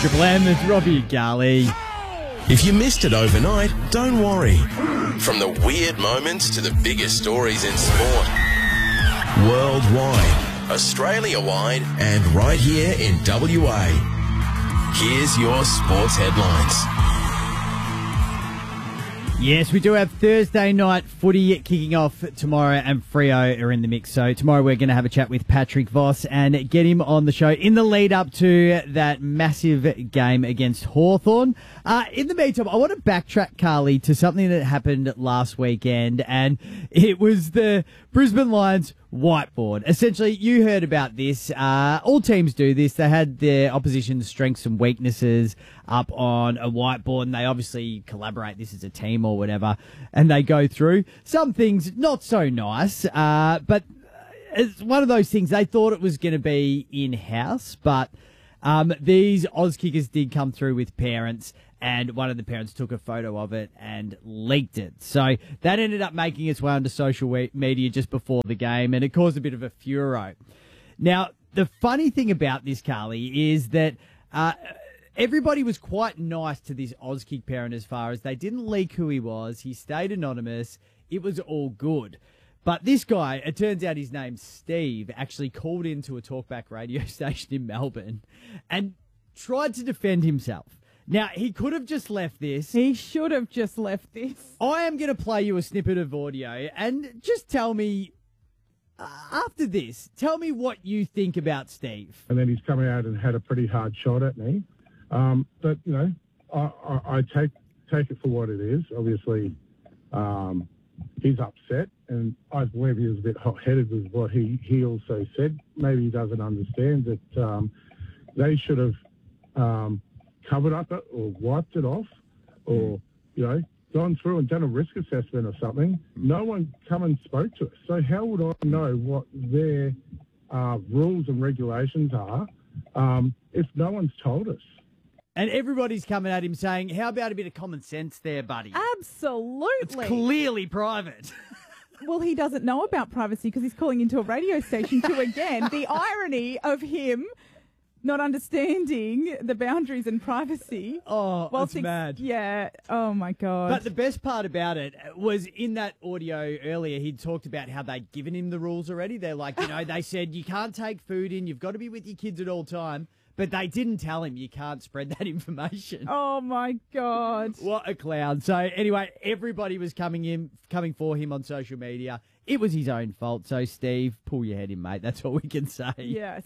Triple M with Robbie Garley. If you missed it overnight, don't worry. From the weird moments to the biggest stories in sport. Worldwide, Australia-wide, and right here in WA. Here's your sports headlines. Yes, we do have Thursday night footy kicking off tomorrow, and Freo are in the mix. So tomorrow we're going to have a chat with Patrick Voss and get him on the show in the lead up to that massive game against Hawthorn. In the meantime, I want to backtrack, Carly, to something that happened last weekend, and it was the Brisbane Lions whiteboard. Essentially, you heard about this. All teams do this. They had their opposition's strengths and weaknesses up on a whiteboard, and they obviously collaborate this as a team or whatever, and they go through some things not so nice, but it's one of those things. They thought it was going to be in-house, but these Auskickers did come through with parents, and one of the parents took a photo of it and leaked it. So that ended up making its way onto social media just before the game, and it caused a bit of a furor. Now, the funny thing about this, Carly, is that everybody was quite nice to this Auskick parent as far as they didn't leak who he was. He stayed anonymous. It was all good. But this guy, it turns out his name's Steve, actually called into a talkback radio station in Melbourne and tried to defend himself. Now, he could have just left this. He should have just left this. I am going to play you a snippet of audio and just tell me, after this, tell me what you think about Steve. And then he's come out and had a pretty hard shot at me. But, you know, I take it for what it is. Obviously, he's upset, and I believe he was a bit hot-headed with what he also said. Maybe he doesn't understand that they should have covered up it or wiped it off or, you know, gone through and done a risk assessment or something. No one come and spoke to us. So how would I know what their rules and regulations are if no one's told us? And everybody's coming at him saying, how about a bit of common sense there, buddy? Absolutely. It's clearly private. Well, he doesn't know about privacy because he's calling into a radio station too again. The irony of him not understanding the boundaries and privacy. Oh, it's mad. Yeah. Oh, my God. But the best part about it was in that audio earlier, he'd talked about how they'd given him the rules already. They're like, you know, they said you can't take food in. You've got to be with your kids at all time. But they didn't tell him you can't spread that information. Oh, my God. What a clown. So, anyway, everybody was coming for him on social media. It was his own fault. So, Steve, pull your head in, mate. That's all we can say. Yes.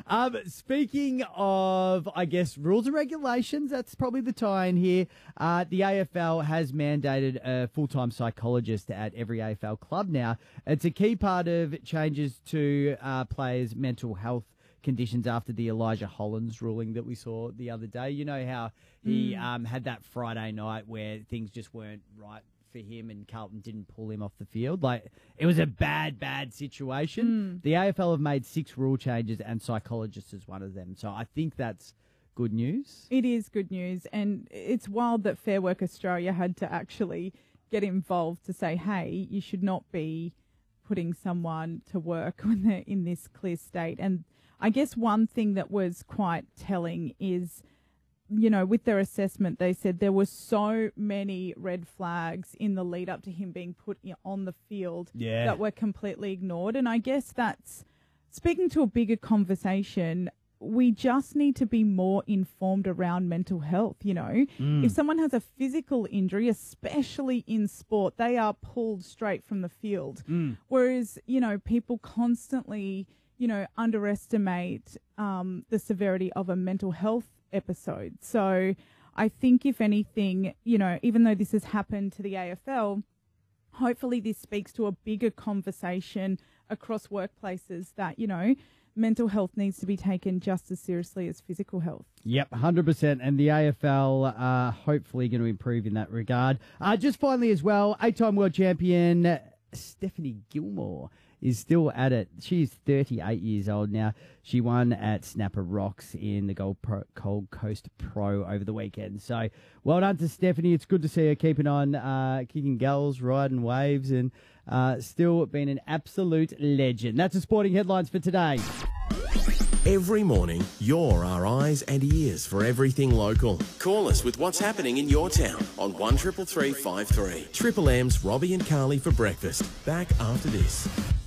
Speaking of, I guess, rules and regulations, that's probably the tie-in here. The AFL has mandated a full-time psychologist at every AFL club now. It's a key part of changes to players' mental health conditions after the Elijah Hollins ruling that we saw the other day. You know how he had that Friday night where things just weren't right for him and Carlton didn't pull him off the field. Like, it was a bad situation. The AFL have made 6 rule changes and psychologists is one of them. So I think that's good news. It is good news. And it's wild that Fair Work Australia had to actually get involved to say, hey, you should not be putting someone to work when they're in this clear state. And I guess one thing that was quite telling is, you know, with their assessment, they said there were so many red flags in the lead up to him being put on the field that were completely ignored. And I guess that's speaking to a bigger conversation. We just need to be more informed around mental health, you know. If someone has a physical injury, especially in sport, they are pulled straight from the field. Whereas, you know, people constantly, you know, underestimate the severity of a mental health episode. So I think if anything, you know, even though this has happened to the AFL, hopefully this speaks to a bigger conversation across workplaces that, you know, mental health needs to be taken just as seriously as physical health. Yep, 100%. And the AFL are hopefully going to improve in that regard. Just finally as well, 8-time world champion Stephanie Gilmore is still at it. She's 38 years old now. She won at Snapper Rocks in the Gold Coast Pro over the weekend. So well done to Stephanie. It's good to see her keeping on kicking gulls, riding waves, and still being an absolute legend. That's the sporting headlines for today. Every morning, you're our eyes and ears for everything local. Call us with what's happening in your town on 133353. Triple M's Robbie and Carly for breakfast. Back after this.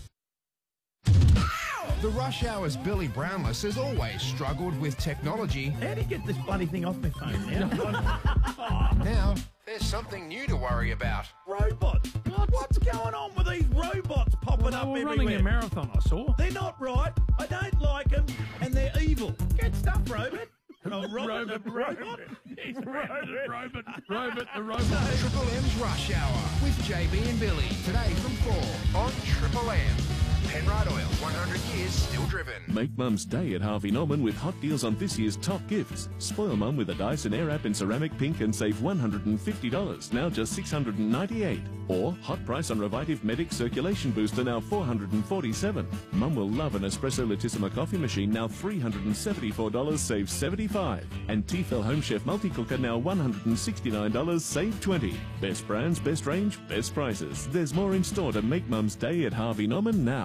The Rush Hour's Billy Brownless has always struggled with technology. How do you get this bloody thing off my phone now? Now, there's something new to worry about. Robots. What's going on with these robots popping up everywhere? Running a marathon, I saw. They're not right. I don't like them, and they're evil. Get stuff, Robot. Oh, Robot. He's Robot the robot. Triple M's Rush Hour with JB and Billy. Today from 4 on Triple M. Penrite Oil, 100 years still driven. Make Mum's Day at Harvey Norman with hot deals on this year's top gifts. Spoil Mum with a Dyson Airwrap in ceramic pink and save $150, now just $698. Or hot price on Revitive Medic Circulation Booster, now $447. Mum will love an Espresso Latissima coffee machine, now $374, save $75. And Tefal Home Chef Multi-Cooker, now $169, save $20. Best brands, best range, best prices. There's more in store to make Mum's Day at Harvey Norman now.